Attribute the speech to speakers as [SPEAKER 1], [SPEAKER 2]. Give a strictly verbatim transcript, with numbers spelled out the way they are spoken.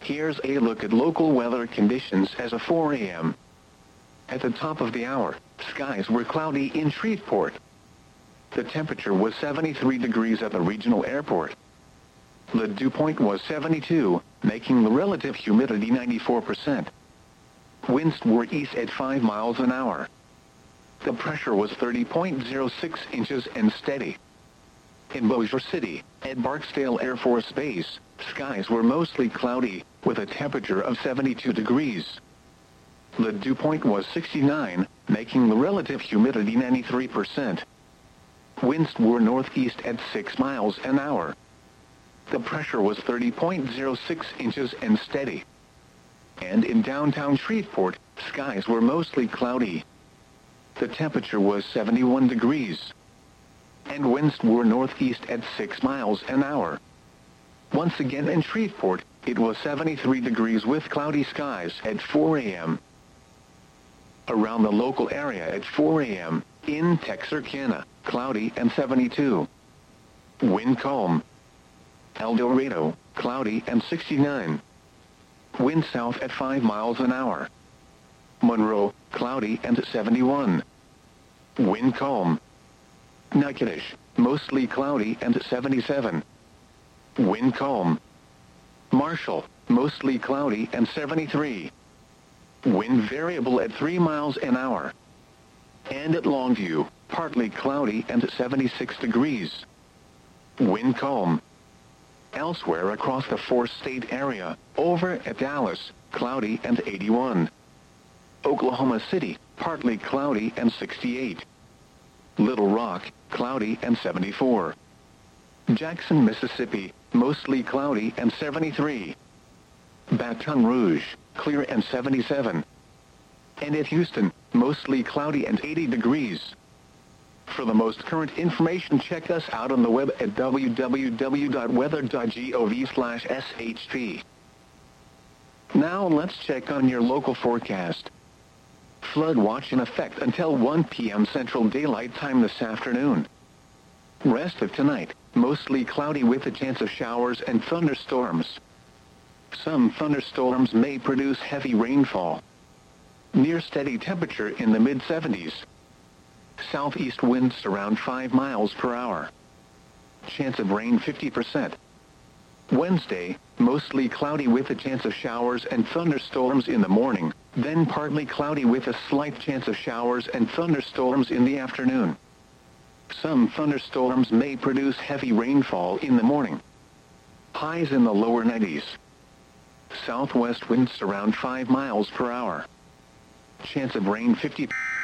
[SPEAKER 1] Here's a look at local weather conditions as of four A M At the top of the hour, skies were cloudy in Shreveport. The temperature was seventy-three degrees at the regional airport. The dew point was seventy-two, making the relative humidity ninety-four percent. Winds were east at five miles an hour. The pressure was thirty point zero six inches and steady. In Bossier City, at Barksdale Air Force Base, skies were mostly cloudy, with a temperature of seventy-two degrees. The dew point was sixty-nine, making the relative humidity ninety-three percent. Winds were northeast at six miles an hour. The pressure was thirty point zero six inches and steady. And in downtown Shreveport, skies were mostly cloudy. The temperature was seventy-one degrees. And winds were northeast at six miles an hour. Once again in Shreveport, it was seventy-three degrees with cloudy skies at four A M Around the local area at four A M, in Texarkana, cloudy and seventy-two. Wind calm. El Dorado, cloudy and sixty-nine. Wind south at five miles an hour. Monroe, cloudy and seventy-one. Wind calm. Natchitoches, mostly cloudy and seventy-seven. Wind calm. Marshall, mostly cloudy and seventy-three. Wind variable at three miles an hour. And at Longview, partly cloudy and seventy-six degrees. Wind calm. Elsewhere across the four-state area, over at Dallas, cloudy and eighty-one. Oklahoma City, partly cloudy and sixty-eight. Little Rock, cloudy and seventy-four. Jackson, Mississippi, mostly cloudy and seventy-three. Baton Rouge, clear and seventy-seven. And at Houston, mostly cloudy and eighty degrees. For the most current information, check us out on the web at w w w dot weather dot gov slash s h p. Now let's check on your local forecast. Flood watch in effect until one P M Central Daylight Time this afternoon. Rest of tonight, mostly cloudy with a chance of showers and thunderstorms. Some thunderstorms may produce heavy rainfall. Near steady temperature in the mid seventies. Southeast winds around five miles per hour. Chance of rain fifty percent. Wednesday, mostly cloudy with a chance of showers and thunderstorms in the morning, then partly cloudy with a slight chance of showers and thunderstorms in the afternoon. Some thunderstorms may produce heavy rainfall in the morning. Highs in the lower nineties. Southwest winds around five miles per hour. Chance of rain fifty percent.